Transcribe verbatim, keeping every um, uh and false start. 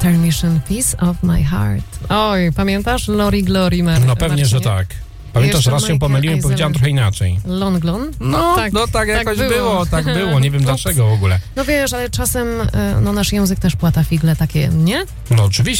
Intermission, Piece of My Heart. Oj, pamiętasz? Lori Glory, Mar- No pewnie, Marcinie. że tak. Pamiętasz, Jeszcze raz się Michael pomyliłem, Eisler. powiedziałem trochę inaczej. Long Lon? No, tak, no tak jakoś tak było. było, tak było. Nie wiem dlaczego w ogóle. No wiesz, ale czasem e, no, nasz język też płata figle takie, nie? No oczywiście.